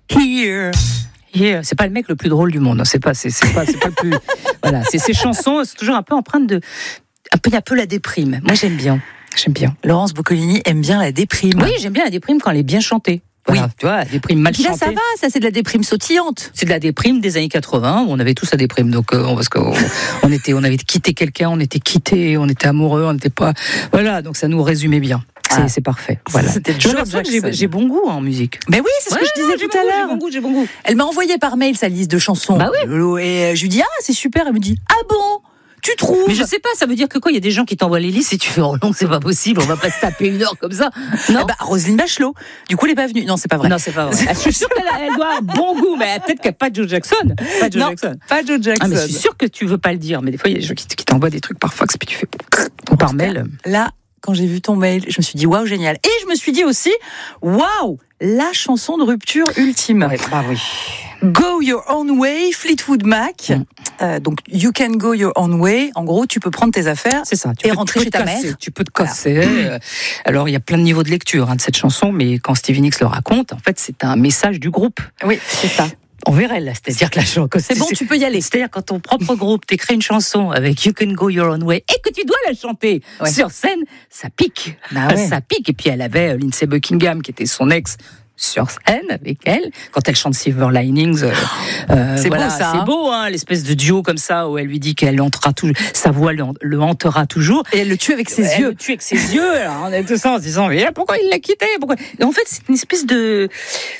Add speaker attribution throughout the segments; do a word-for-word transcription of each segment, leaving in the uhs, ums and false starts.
Speaker 1: Here. Here. C'est pas le mec le plus drôle du monde. C'est pas, c'est, c'est pas, c'est pas le plus. Voilà. C'est ces chansons, c'est toujours un peu empreinte de, un peu, un peu la déprime. Moi, j'aime bien. J'aime bien.
Speaker 2: Laurence Boccolini aime bien la déprime.
Speaker 1: Oui, j'aime bien la déprime quand elle est bien chantée. Voilà,
Speaker 2: oui.
Speaker 1: Tu vois, la déprime mal
Speaker 2: Et puis là,
Speaker 1: chantée.
Speaker 2: ça va, ça c'est de la déprime sautillante.
Speaker 1: C'est de la déprime des années quatre-vingts, où on avait tous la déprime. Donc, euh, parce qu'on on était, on avait quitté quelqu'un, on était quitté, on était amoureux, on n'était pas. Voilà, donc ça nous résumait bien. C'est,
Speaker 2: Ah.
Speaker 1: c'est parfait. Voilà.
Speaker 2: C'était
Speaker 1: Je
Speaker 2: George
Speaker 1: m'aperçois que j'ai,
Speaker 2: Jackson.
Speaker 1: j'ai bon goût en musique.
Speaker 2: Mais oui, c'est ce
Speaker 1: Ouais,
Speaker 2: que je disais
Speaker 1: non, j'ai
Speaker 2: tout
Speaker 1: bon
Speaker 2: à
Speaker 1: goût,
Speaker 2: l'heure.
Speaker 1: J'ai bon goût, j'ai bon goût.
Speaker 2: Elle m'a envoyé par mail sa liste de chansons.
Speaker 1: Bah oui.
Speaker 2: Et je lui dis, ah, c'est super. Elle me dit, ah bon, tu trouves?
Speaker 1: Mais je sais pas, ça veut dire que quoi? Il y a des gens qui t'envoient les listes et tu fais, oh non, c'est pas possible, on va pas se taper une heure comme ça. Non.
Speaker 2: Eh bah, Roselyne Bachelot. Du coup, elle est pas venue. Non, c'est pas vrai.
Speaker 1: Non, c'est pas vrai. Je suis sûre qu'elle a- elle doit avoir bon goût, mais peut-être qu'elle n'a pas Joe Jackson. Pas Joe
Speaker 2: Non,
Speaker 1: Jackson.
Speaker 2: pas Joe Jackson.
Speaker 1: Ah, mais je suis sûre que tu veux pas le dire, mais des fois, il y a des gens qui, qui t'envoient des trucs par fax, puis tu fais, ou par mail.
Speaker 2: Là, quand j'ai vu ton mail, je me suis dit, waouh, génial. Et je me suis dit aussi, waouh, la chanson de rupture ultime.
Speaker 1: Ouais, bah oui.
Speaker 2: Go Your Own Way, Fleetwood Mac.
Speaker 1: Mm.
Speaker 2: Euh, donc, You Can Go Your Own Way. En gros, tu peux prendre tes affaires
Speaker 1: C'est ça.
Speaker 2: et
Speaker 1: peux-
Speaker 2: rentrer
Speaker 1: peux
Speaker 2: chez
Speaker 1: te
Speaker 2: ta
Speaker 1: casser,
Speaker 2: mère.
Speaker 1: Tu peux te casser. Euh, Alors, il y a plein de niveaux de lecture hein, de cette chanson, mais quand Stevie Nicks le raconte, en fait, c'est un message du groupe.
Speaker 2: Oui, c'est ça.
Speaker 1: Envers elle, c'est-à-dire que la chanson.
Speaker 2: C'est bon, tu peux y aller.
Speaker 1: C'est-à-dire quand ton propre groupe t'écrit une chanson avec You Can Go Your Own Way et que tu dois la chanter
Speaker 2: Ouais.
Speaker 1: sur scène, ça pique.
Speaker 2: Bah ouais.
Speaker 1: Ça pique. Et puis elle avait euh, Lindsay Buckingham qui était son ex sur scène avec elle quand elle chante Silver Linings. Euh, euh,
Speaker 2: C'est
Speaker 1: voilà,
Speaker 2: beau, ça,
Speaker 1: C'est
Speaker 2: hein.
Speaker 1: beau, hein, l'espèce de duo comme ça où elle lui dit qu'elle hantera toujours, sa voix le, le hantera toujours.
Speaker 2: Et elle le tue avec ses
Speaker 1: Elle
Speaker 2: yeux.
Speaker 1: le tue avec ses yeux. Alors on est tous en se disant mais pourquoi il l'a quitté pourquoi... Et en fait c'est une espèce de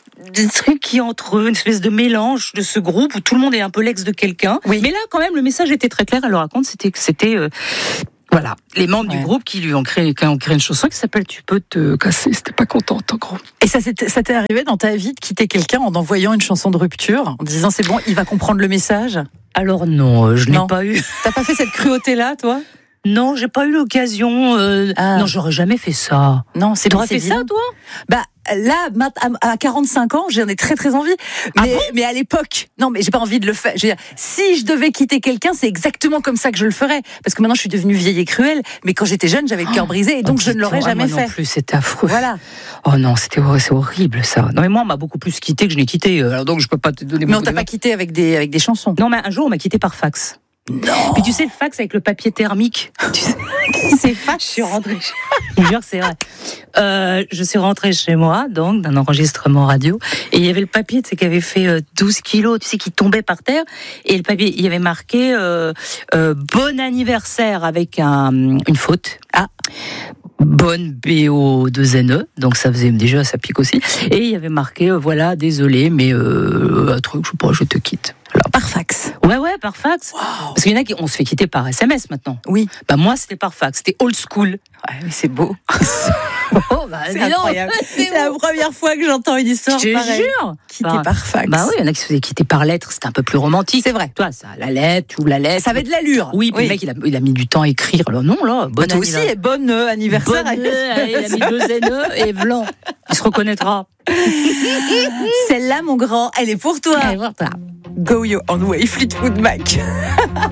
Speaker 1: de truc qui est entre eux, une espèce de mélange de ce groupe où tout le monde est un peu l'ex de quelqu'un.
Speaker 2: Oui.
Speaker 1: Mais là quand même le message était très clair. Elle le raconte, c'était que c'était euh, voilà, les membres
Speaker 2: Ouais.
Speaker 1: du groupe qui lui ont créé, qui ont créé une chanson qui s'appelle Tu peux te casser. C'était pas contente en gros.
Speaker 2: Et ça, c'était- ça t'est arrivé dans ta vie de quitter quelqu'un en envoyant une chanson de rupture, en disant c'est bon, il va comprendre le message?
Speaker 1: Alors non, euh, je n'ai
Speaker 2: Non.
Speaker 1: pas eu.
Speaker 2: T'as pas fait cette cruauté-là, toi?
Speaker 1: Non, j'ai pas eu l'occasion. euh,
Speaker 2: Ah.
Speaker 1: Non, j'aurais jamais fait ça.
Speaker 2: Non, c'est
Speaker 1: T'aurais
Speaker 2: c'est
Speaker 1: fait ça,
Speaker 2: vilain.
Speaker 1: toi?
Speaker 2: Bah là, mat- à à quarante-cinq ans, j'en ai très très envie. Mais, mais à l'époque, non, mais j'ai pas envie de le faire. Je veux dire, si je devais quitter quelqu'un, c'est exactement comme ça que je le ferais. Parce que maintenant, je suis devenue vieille et cruelle. Mais quand j'étais jeune, j'avais le cœur brisé et donc
Speaker 1: Oh,
Speaker 2: je ne l'aurais
Speaker 1: putain,
Speaker 2: jamais
Speaker 1: moi
Speaker 2: fait.
Speaker 1: non plus, c'était affreux.
Speaker 2: Voilà.
Speaker 1: Oh non, c'était horrible, c'est horrible ça. Non mais moi on m'a beaucoup plus quitté que je n'ai quitté. Alors donc je peux pas te donner.
Speaker 2: Mais on
Speaker 1: beaucoup
Speaker 2: t'a pas
Speaker 1: d'exemples.
Speaker 2: quitté avec des avec des chansons.
Speaker 1: Non mais un jour on m'a quitté par fax.
Speaker 2: Non.
Speaker 1: Puis tu sais le fax avec le papier thermique. Tu sais,
Speaker 2: C'est fax.
Speaker 1: je suis rentrée. Je te jure c'est vrai. Euh, je suis rentrée chez moi donc d'un enregistrement radio et il y avait le papier tu sais qui avait fait euh, douze kilos, tu sais qui tombait par terre et le papier il y avait marqué euh, euh, bon anniversaire avec un, une faute. Ah. Bonne B O deux N E, donc ça faisait déjà, ça pique aussi. Et il y avait marqué, euh, voilà, désolé, mais euh, un truc, je sais pas, je te quitte. Alors,
Speaker 2: Par fax.
Speaker 1: ouais, ouais, par fax. Parce qu'il y en a qui, on se fait quitter par S M S maintenant.
Speaker 2: Oui.
Speaker 1: Bah moi, c'était par fax, c'était old school.
Speaker 2: Ouais, mais c'est beau.
Speaker 1: Oh, bah,
Speaker 2: C'est
Speaker 1: dis donc,
Speaker 2: incroyable.
Speaker 1: c'est
Speaker 2: C'est la première fois que j'entends une histoire
Speaker 1: Je te
Speaker 2: pareille.
Speaker 1: jure.
Speaker 2: Quitté
Speaker 1: Bah,
Speaker 2: par fax.
Speaker 1: Bah oui, il y en a qui se faisaient quitter par lettre, c'était un peu plus romantique.
Speaker 2: C'est vrai.
Speaker 1: Toi, ça, la lettre, tu ouvres la lettre.
Speaker 2: Ça avait de l'allure.
Speaker 1: Oui, puis le mec, il a, il a mis du temps à écrire. Alors non, là,
Speaker 2: Bah,
Speaker 1: bon
Speaker 2: toi aussi, et bon euh, anniversaire.
Speaker 1: Bonne, euh, il a mis deux N E et blanc. Il se reconnaîtra.
Speaker 2: Celle-là, mon grand, elle est pour toi.
Speaker 1: Allez, voir, toi.
Speaker 2: Go Your Own Way, Fleetwood Mac.